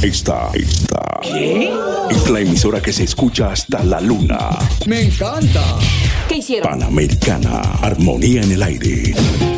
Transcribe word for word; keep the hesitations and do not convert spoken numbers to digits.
Esta, esta. ¿Qué? Es la emisora que se escucha hasta la luna. ¡Me encanta! ¿Qué hicieron? Panamericana. Armonía en el aire.